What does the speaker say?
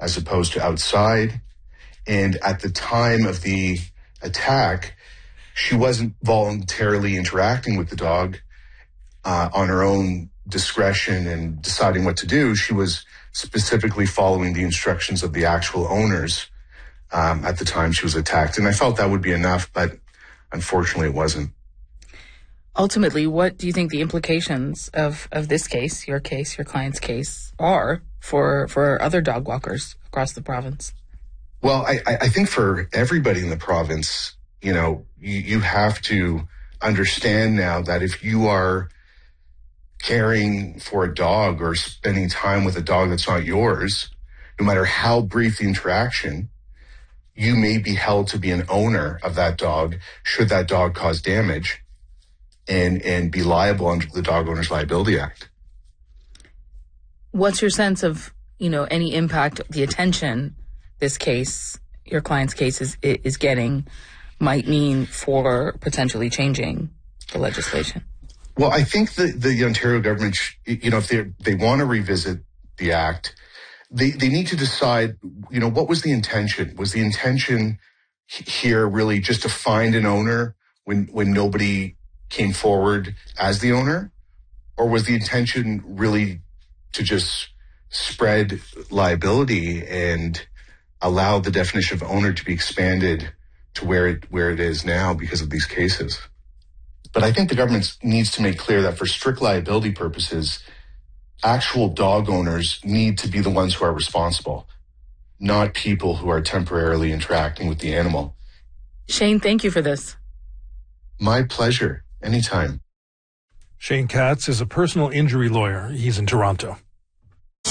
as opposed to outside. And at the time of the attack, she wasn't voluntarily interacting with the dog on her own discretion and deciding what to do. She was specifically following the instructions of the actual owners at the time she was attacked. And I felt that would be enough, but unfortunately it wasn't. Ultimately, what do you think the implications of this case, your client's case, are for other dog walkers across the province? Well, I think for everybody in the province, you have to understand now that if you are caring for a dog or spending time with a dog that's not yours, no matter how brief the interaction, you may be held to be an owner of that dog should that dog cause damage and be liable under the Dog Owners Liability Act. What's your sense of, any impact, the attention this case, your client's case is getting, might mean for potentially changing the legislation? Well, I think the Ontario government, if they want to revisit the act, they need to decide, what was the intention? Was the intention here really just to find an owner when nobody came forward as the owner? Or was the intention really to just spread liability and allow the definition of owner to be expanded to where it is now because of these cases? But I think the government needs to make clear that for strict liability purposes, actual dog owners need to be the ones who are responsible, not people who are temporarily interacting with the animal. Shane, thank you for this. My pleasure. Anytime. Shane Katz is a personal injury lawyer. He's in Toronto.